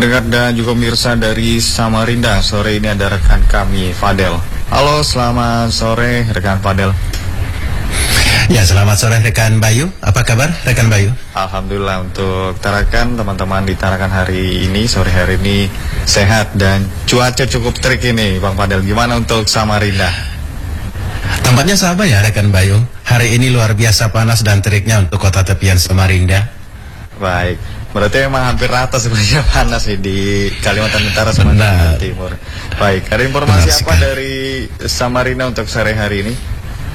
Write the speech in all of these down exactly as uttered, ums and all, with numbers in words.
Pendengar dan juga pemirsa dari Samarinda, sore ini ada rekan kami, Fadel. Halo, selamat sore rekan Fadel. Ya, selamat sore rekan Bayu. Apa kabar rekan Bayu? Alhamdulillah, untuk Tarakan, teman-teman di Tarakan hari ini, sore hari ini sehat dan cuaca cukup terik ini, Bang Fadel. Gimana untuk Samarinda? Tampaknya sama ya rekan Bayu. Hari ini luar biasa panas dan teriknya untuk kota tepian Samarinda. Baik, berarti memang hampir rata sebenarnya panas nih di Kalimantan Utara sama Kalimantan Timur. Baik, ada informasi Benar apa sekali. dari Samarinda untuk sore hari ini?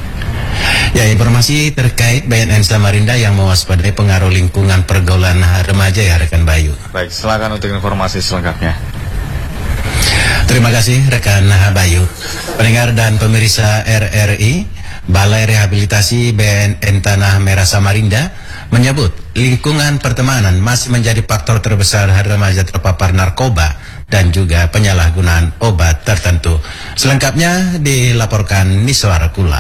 Ya, informasi terkait B N N Samarinda yang mewaspadai pengaruh lingkungan pergaulan remaja ya rekan Bayu. Baik, silakan untuk informasi selengkapnya. Terima kasih rekan Bayu. Pendengar dan pemirsa R R I, Balai Rehabilitasi B N N Tanah Merah Samarinda menyebut lingkungan pertemanan masih menjadi faktor terbesar remaja terpapar narkoba dan juga penyalahgunaan obat tertentu. Selengkapnya dilaporkan Niswar Kula.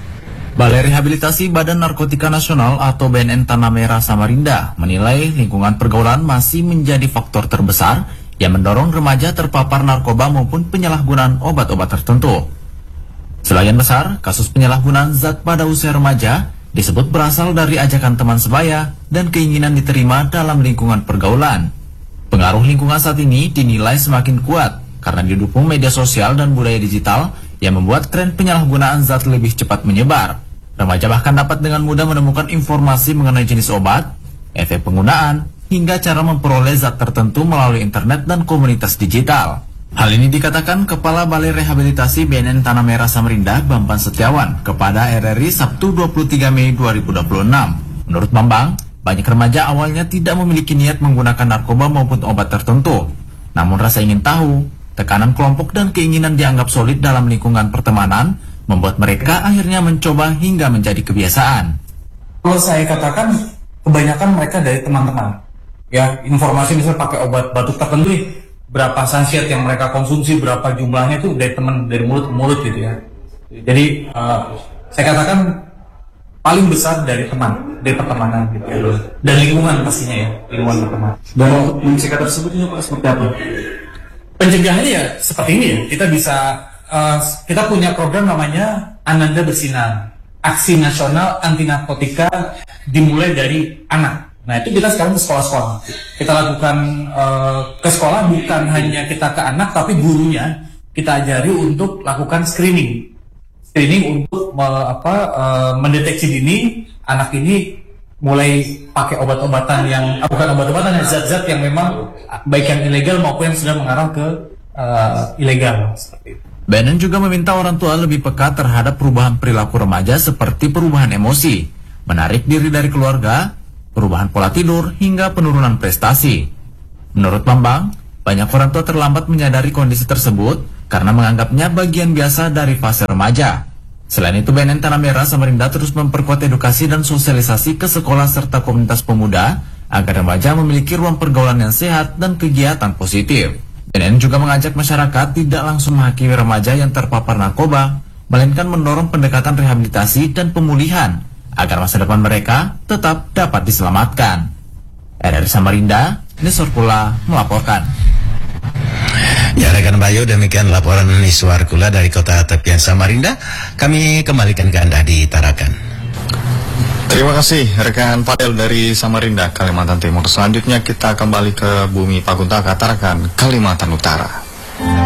Balai Rehabilitasi Badan Narkotika Nasional atau B N N Tanah Merah Samarinda menilai lingkungan pergaulan masih menjadi faktor terbesar yang mendorong remaja terpapar narkoba maupun penyalahgunaan obat-obat tertentu. Sebagian besar kasus penyalahgunaan zat pada usia remaja disebut berasal dari ajakan teman sebaya dan keinginan diterima dalam lingkungan pergaulan. Pengaruh lingkungan saat ini dinilai semakin kuat karena didukung media sosial dan budaya digital yang membuat tren penyalahgunaan zat lebih cepat menyebar. Remaja bahkan dapat dengan mudah menemukan informasi mengenai jenis obat, efek penggunaan, hingga cara memperoleh zat tertentu melalui internet dan komunitas digital. Hal ini dikatakan Kepala Balai Rehabilitasi B N N Tanah Merah Samarinda, Bambang Setiawan, kepada R R I Sabtu dua puluh tiga Mei dua ribu dua puluh enam. Menurut Bambang, banyak remaja awalnya tidak memiliki niat menggunakan narkoba maupun obat tertentu. Namun rasa ingin tahu, tekanan kelompok dan keinginan dianggap solid dalam lingkungan pertemanan membuat mereka akhirnya mencoba hingga menjadi kebiasaan. Kalau saya katakan, kebanyakan mereka dari teman-teman. Ya, informasi misalnya pakai obat batuk tertentu, berapa sachet yang mereka konsumsi, berapa jumlahnya itu dari teman, dari mulut ke mulut gitu ya. Jadi uh, saya katakan paling besar dari teman, dari pertemanan gitu ya. Dan lingkungan pastinya ya, lingkungan pertemanan. Dan untuk mencegah tersebut ini Pak seperti apa? Pencegahannya ya seperti ini ya. Kita bisa uh, kita punya program namanya Ananda Bersinar, Aksi Nasional Anti Narkotika dimulai dari anak. Nah itu kita sekarang ke sekolah-sekolah. Kita lakukan uh, ke sekolah bukan hanya kita ke anak, tapi gurunya kita ajari untuk lakukan screening, screening untuk me, apa, uh, mendeteksi dini anak ini mulai pakai obat-obatan yang uh, bukan obat-obatan, ya, zat-zat yang memang baik yang ilegal maupun yang sudah mengarah ke uh, ilegal. Seperti itu. B N N juga meminta orang tua lebih peka terhadap perubahan perilaku remaja seperti perubahan emosi, menarik diri dari keluarga, perubahan pola tidur, hingga penurunan prestasi. Menurut Bambang, banyak orang tua terlambat menyadari kondisi tersebut karena menganggapnya bagian biasa dari fase remaja. Selain itu, B N N Tanah Merah Samarinda terus memperkuat edukasi dan sosialisasi ke sekolah serta komunitas pemuda agar remaja memiliki ruang pergaulan yang sehat dan kegiatan positif. B N N juga mengajak masyarakat tidak langsung menghakimi remaja yang terpapar narkoba, melainkan mendorong pendekatan rehabilitasi dan pemulihan agar masa depan mereka tetap dapat diselamatkan. R R I Samarinda, Niswar Kula melaporkan. Ya rekan Bayu, demikian laporan Niswar Kula dari kota tepian Samarinda. Kami kembalikan ke Anda di Tarakan. Terima kasih rekan Fadel dari Samarinda, Kalimantan Timur. Selanjutnya kita kembali ke Bumi Paguntaka, Tarakan, Kalimantan Utara.